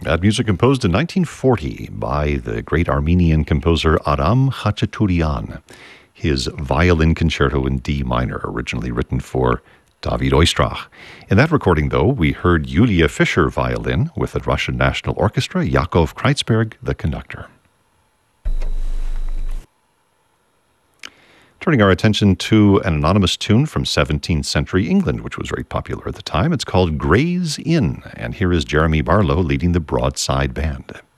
That music composed in 1940 by the great Armenian composer Aram Khachaturian. His violin concerto in D minor, originally written for David Oistrakh. In that recording, though, we heard Yulia Fischer violin with the Russian National Orchestra, Yakov Kreitzberg, the conductor. Turning our attention to an anonymous tune from 17th century England, which was very popular at the time. It's called Gray's Inn, and here is Jeremy Barlow leading the Broadside Band.